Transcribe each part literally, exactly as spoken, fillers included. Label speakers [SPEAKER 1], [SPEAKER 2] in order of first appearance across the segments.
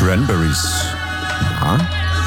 [SPEAKER 1] Cranberries. Ja.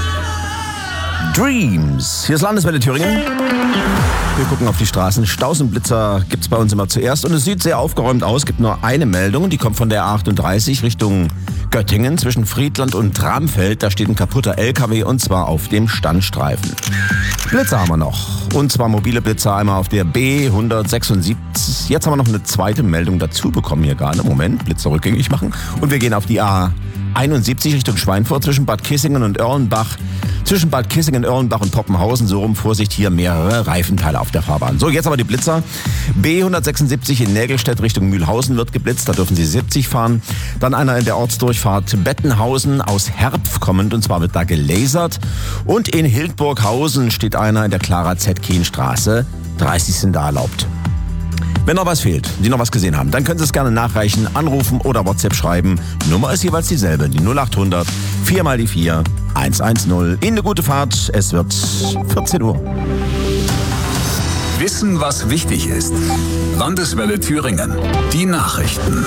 [SPEAKER 1] Dreams. Hier ist Landeswelle Thüringen. Wir gucken auf die Straßen. Stausenblitzer gibt es bei uns immer zuerst und es sieht sehr aufgeräumt aus. Es gibt nur eine Meldung, die kommt von der A achtunddreißig Richtung Göttingen zwischen Friedland und Tramfeld. Da steht ein kaputter L K W und zwar auf dem Standstreifen. Blitzer haben wir noch. Und zwar mobile Blitzer einmal auf der B hundertsechsundsiebzig. Jetzt haben wir noch eine zweite Meldung dazu bekommen hier gerade. Moment, Blitzer rückgängig machen. Und wir gehen auf die A einundsiebzig Richtung Schweinfurt zwischen Bad Kissingen und Erlenbach. Zwischen Bad Kissingen, Erlenbach und Poppenhausen, so rum, Vorsicht, hier mehrere Reifenteile auf der Fahrbahn. So, jetzt aber die Blitzer. B hundertsechsundsiebzig in Nägelstedt Richtung Mühlhausen wird geblitzt, da dürfen Sie siebzig fahren. Dann einer in der Ortsdurchfahrt Bettenhausen aus Herpf kommend, und zwar wird da gelasert. Und in Hildburghausen steht einer in der Clara-Zetkin-Straße, dreißig sind da erlaubt. Wenn noch was fehlt, Sie noch was gesehen haben, dann können Sie es gerne nachreichen, anrufen oder WhatsApp schreiben. Nummer ist jeweils dieselbe, die null achthundert, vier mal die vier, hundertzehn. Ihnen eine gute Fahrt, es wird vierzehn Uhr.
[SPEAKER 2] Wissen, was wichtig ist. Landeswelle Thüringen. Die Nachrichten.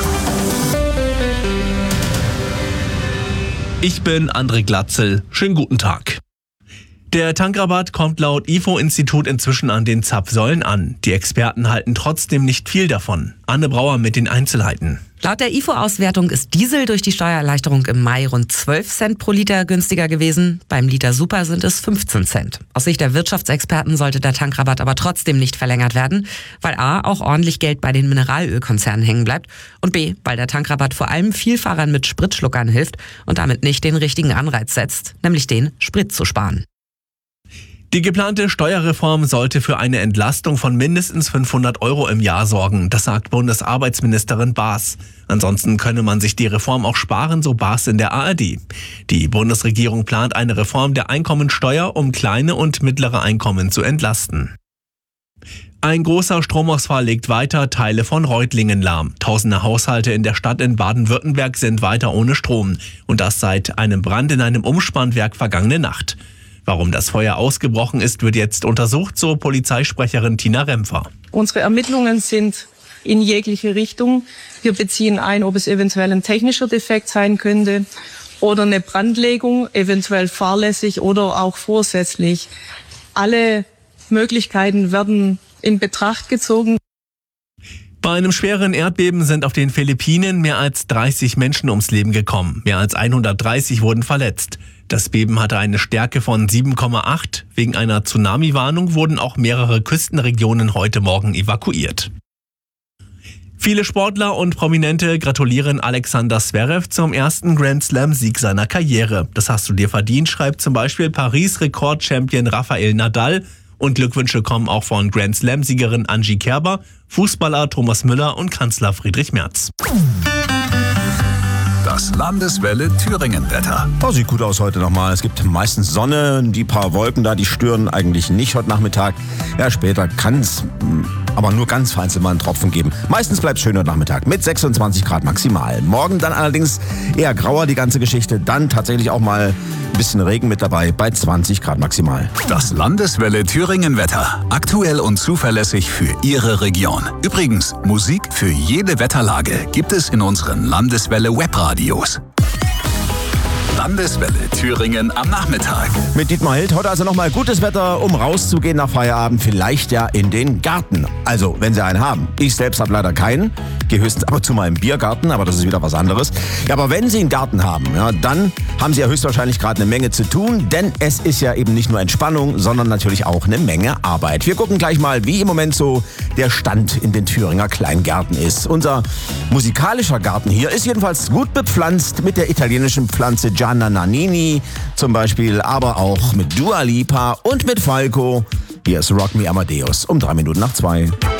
[SPEAKER 3] Ich bin André Glatzel. Schönen guten Tag. Der Tankrabatt kommt laut I F O-Institut inzwischen an den Zapfsäulen an. Die Experten halten trotzdem nicht viel davon. Anne Brauer mit den Einzelheiten.
[SPEAKER 4] Laut der I F O-Auswertung ist Diesel durch die Steuererleichterung im Mai rund zwölf Cent pro Liter günstiger gewesen. Beim Liter Super sind es fünfzehn Cent. Aus Sicht der Wirtschaftsexperten sollte der Tankrabatt aber trotzdem nicht verlängert werden, weil a. auch ordentlich Geld bei den Mineralölkonzernen hängen bleibt und b. weil der Tankrabatt vor allem Vielfahrern mit Spritschluckern hilft und damit nicht den richtigen Anreiz setzt, nämlich den, Sprit zu sparen.
[SPEAKER 3] Die geplante Steuerreform sollte für eine Entlastung von mindestens fünfhundert Euro im Jahr sorgen, das sagt Bundesarbeitsministerin Baas. Ansonsten könne man sich die Reform auch sparen, so Baas in der A R D. Die Bundesregierung plant eine Reform der Einkommensteuer, um kleine und mittlere Einkommen zu entlasten. Ein großer Stromausfall legt weiter Teile von Reutlingen lahm. Tausende Haushalte in der Stadt in Baden-Württemberg sind weiter ohne Strom. Und das seit einem Brand in einem Umspannwerk vergangene Nacht. Warum das Feuer ausgebrochen ist, wird jetzt untersucht, so Polizeisprecherin Tina Rempfer.
[SPEAKER 5] Unsere Ermittlungen sind in jegliche Richtung. Wir beziehen ein, ob es eventuell ein technischer Defekt sein könnte oder eine Brandlegung, eventuell fahrlässig oder auch vorsätzlich. Alle Möglichkeiten werden in Betracht gezogen.
[SPEAKER 3] Bei einem schweren Erdbeben sind auf den Philippinen mehr als dreißig Menschen ums Leben gekommen. Mehr als hundertdreißig wurden verletzt. Das Beben hatte eine Stärke von sieben Komma acht. Wegen einer Tsunami-Warnung wurden auch mehrere Küstenregionen heute Morgen evakuiert. Viele Sportler und Prominente gratulieren Alexander Zverev zum ersten Grand Slam-Sieg seiner Karriere. Das hast du dir verdient, schreibt zum Beispiel Paris-Rekord-Champion Rafael Nadal. Und Glückwünsche kommen auch von Grand Slam-Siegerin Angie Kerber, Fußballer Thomas Müller und Kanzler Friedrich Merz.
[SPEAKER 2] Das Landeswelle Thüringen-Wetter.
[SPEAKER 1] Oh, sieht gut aus heute nochmal. Es gibt meistens Sonne, die paar Wolken da, die stören eigentlich nicht heute Nachmittag. Ja, später kann es aber nur ganz vereinzelt mal einen Tropfen geben. Meistens bleibt es schön heute Nachmittag mit sechsundzwanzig Grad maximal. Morgen dann allerdings eher grauer die ganze Geschichte. Dann tatsächlich auch mal ein bisschen Regen mit dabei bei zwanzig Grad maximal.
[SPEAKER 2] Das Landeswelle Thüringen-Wetter. Aktuell und zuverlässig für Ihre Region. Übrigens, Musik für jede Wetterlage gibt es in unseren Landeswelle Webradios. Landeswelle Thüringen am Nachmittag.
[SPEAKER 1] Mit Dietmar Hild heute also nochmal gutes Wetter, um rauszugehen nach Feierabend, vielleicht ja in den Garten. Also, wenn Sie einen haben. Ich selbst habe leider keinen, gehe höchstens aber zu meinem Biergarten, aber das ist wieder was anderes. Ja, aber wenn Sie einen Garten haben, ja, dann haben Sie ja höchstwahrscheinlich gerade eine Menge zu tun, denn es ist ja eben nicht nur Entspannung, sondern natürlich auch eine Menge Arbeit. Wir gucken gleich mal, wie im Moment so der Stand in den Thüringer Kleingärten ist. Unser musikalischer Garten hier ist jedenfalls gut bepflanzt mit der italienischen Pflanze Gianna Nannini zum Beispiel, aber auch mit Dua Lipa und mit Falco. Hier ist Rock Me Amadeus um drei Minuten nach zwei.